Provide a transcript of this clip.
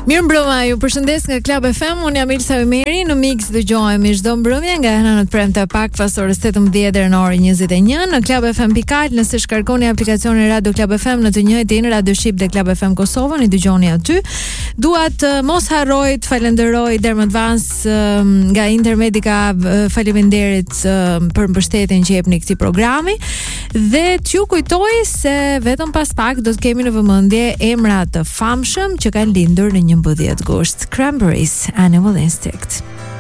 Mirëmbrëma, ju përshëndes nga Club FM. Unë jam Ilsa Ymeri, në Mix dëgjohemi çdo mbrëmje nga hëna në të premte pak pas orës 18 deri në orën 21 në Club FM.al. Nëse shkarkoni aplikacionin Radio Club FM në të njëjtin Radio Ship dhe Club FM Kosovën, i dëgjoni aty. Duat mos harroj të falenderoj Dermadvans nga Intermedica, faleminderit për mbështetjen që jepni këtij programi dhe t'ju kujtoj se vetëm pas pak do të kemi në vëmendje emra të famshëm që kanë lindur në 11 gusht. Cranberries, Animal Instinct.